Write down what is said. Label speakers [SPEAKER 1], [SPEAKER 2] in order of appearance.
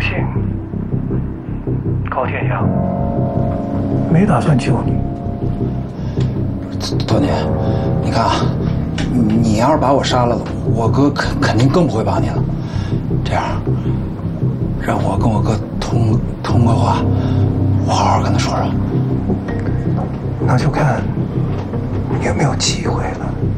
[SPEAKER 1] 幸，高天阳没打算救你。
[SPEAKER 2] 多年，你看啊，你要是把我杀了，我哥肯定更不会帮你了。这样，让我跟我哥通个话，我好好跟他说说。
[SPEAKER 1] 那就看有没有机会了。